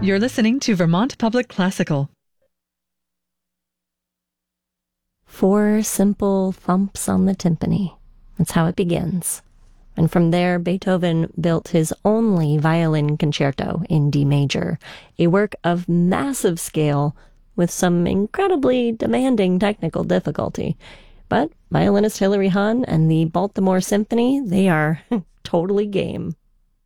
You're listening to Vermont Public Classical. 4 simple thumps on the timpani. That's how it begins. And from there, Beethoven built his only violin concerto in D major, a work of massive scale with some incredibly demanding technical difficulty. But violinist Hilary Hahn and the Baltimore Symphony, they are totally game.